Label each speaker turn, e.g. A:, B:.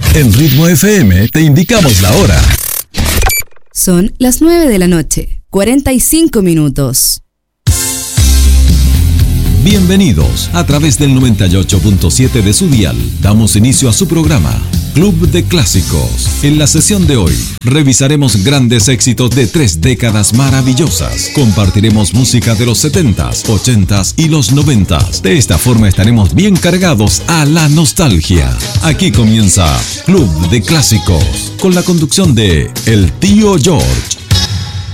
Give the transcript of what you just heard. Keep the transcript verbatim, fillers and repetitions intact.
A: En Ritmo F M te indicamos la hora.
B: Son las nueve de la noche, cuarenta y cinco minutos.
A: Bienvenidos. A través del noventa y ocho punto siete de su dial, damos inicio a su programa, Club de Clásicos. En la sesión de hoy, revisaremos grandes éxitos de tres décadas maravillosas. Compartiremos música de los setentas, ochentas y los noventas. De esta forma estaremos bien cargados a la nostalgia. Aquí comienza Club de Clásicos, con la conducción de El Tío George.